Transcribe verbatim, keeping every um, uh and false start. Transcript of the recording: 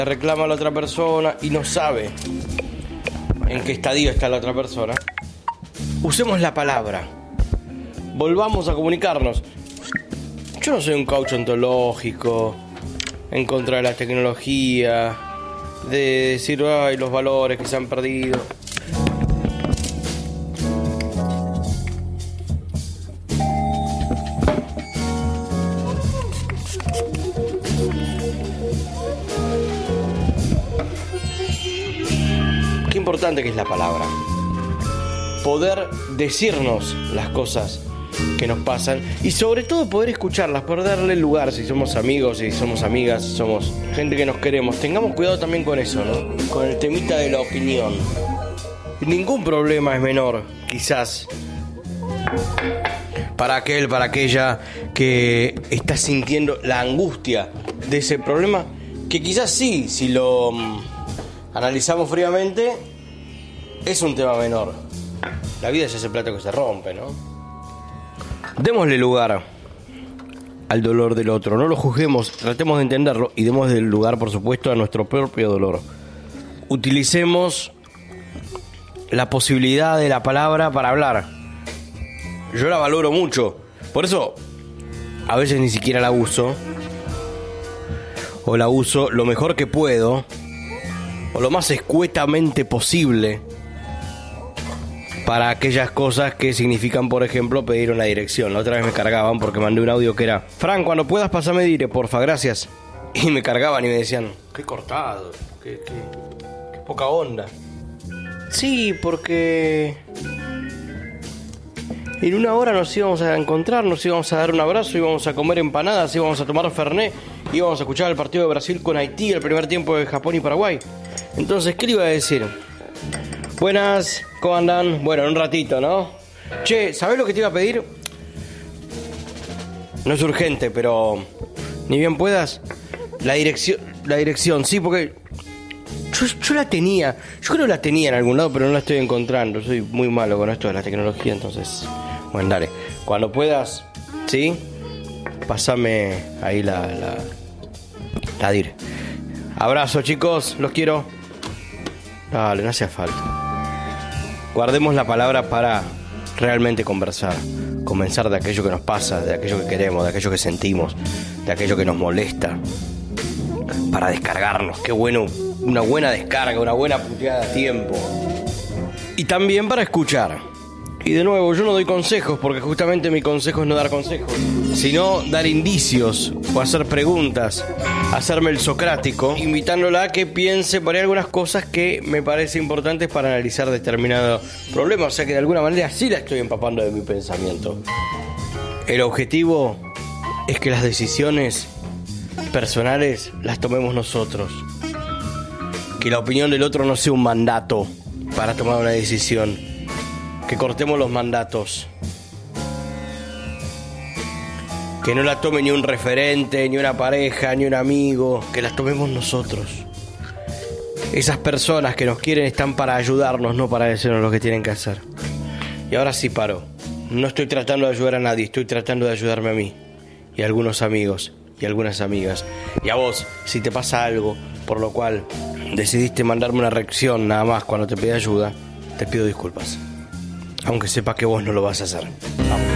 reclama a la otra persona y no sabe en qué estadio está la otra persona, usemos la palabra. Volvamos a comunicarnos. Yo no soy un coach ontológico en contra de la tecnología, de decir, ay, los valores que se han perdido. Qué importante que es la palabra. Poder decirnos las cosas que nos pasan y sobre todo poder escucharlas, poder darle lugar si somos amigos, si somos amigas, si somos gente que nos queremos. Tengamos cuidado también con eso, ¿no? Con el temita de la opinión. Ningún problema es menor, quizás, para aquel, para aquella que está sintiendo la angustia de ese problema, que quizás sí, si lo um, analizamos fríamente, es un tema menor. La vida es ese plato que se rompe, ¿no? Démosle lugar al dolor del otro, no lo juzguemos, tratemos de entenderlo y demos lugar, por supuesto, a nuestro propio dolor. Utilicemos la posibilidad de la palabra para hablar. Yo la valoro mucho, por eso a veces ni siquiera la uso, o la uso lo mejor que puedo, o lo más escuetamente posible, para aquellas cosas que significan, por ejemplo, pedir una dirección. La otra vez me cargaban porque mandé un audio que era: Fran, cuando puedas pasame dire, porfa, gracias. Y me cargaban y me decían: qué cortado, qué, qué, qué poca onda. Sí, porque en una hora nos íbamos a encontrar, nos íbamos a dar un abrazo, íbamos a comer empanadas, íbamos a tomar fernet, íbamos a escuchar el partido de Brasil con Haití, el primer tiempo de Japón y Paraguay. Entonces, ¿qué le iba a decir? Buenas, ¿cómo andan? Bueno, en un ratito, ¿no? Che, ¿sabés lo que te iba a pedir? No es urgente, pero ni bien puedas. La dirección, la dirección, sí, porque yo, yo la tenía. Yo creo que la tenía en algún lado, pero no la estoy encontrando. Soy muy malo con esto de la tecnología, entonces... Bueno, dale. Cuando puedas, ¿sí? Pásame ahí la... La, la dir. Abrazo, chicos, los quiero. Dale, no hacía falta. Guardemos la palabra para realmente conversar. Comenzar de aquello que nos pasa, de aquello que queremos, de aquello que sentimos, de aquello que nos molesta. Para descargarnos. Qué bueno, una buena descarga, una buena puteada a tiempo. Y también para escuchar. Y de nuevo, yo no doy consejos, porque justamente mi consejo es no dar consejos, sino dar indicios o hacer preguntas, hacerme el socrático, invitándola a que piense por ahí algunas cosas que me parece importantes para analizar determinado problema. O sea que de alguna manera sí la estoy empapando de mi pensamiento. El objetivo es que las decisiones personales las tomemos nosotros. Que la opinión del otro no sea un mandato para tomar una decisión. Que cortemos los mandatos. Que no la tome ni un referente, ni una pareja, ni un amigo. Que las tomemos nosotros. Esas personas que nos quieren están para ayudarnos, no para decirnos lo que tienen que hacer. Y ahora sí paro. No estoy tratando de ayudar a nadie, estoy tratando de ayudarme a mí. Y a algunos amigos, y a algunas amigas. Y a vos, si te pasa algo, por lo cual decidiste mandarme una reacción nada más cuando te pedí ayuda, te pido disculpas. Aunque sepa que vos no lo vas a hacer. Vamos.